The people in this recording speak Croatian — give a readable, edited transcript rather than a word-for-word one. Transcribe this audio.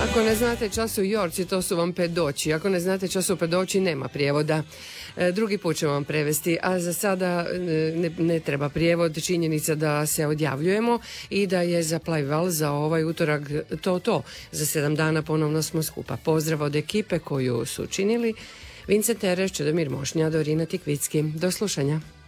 Ako ne znate času Jorci, to su vam pedoći. Ako ne znate času pedoći, nema prijevoda. Drugi put ćemo vam prevesti, a za sada ne treba prijevod. Činjenica da se odjavljujemo i da je za Plajval za ovaj utorak to. Za 7 dana ponovno smo skupa. Pozdrav od ekipe koju su činili Vincent Tereš, Čedomir Mošnja, Dorina Tikvicki. Do slušanja.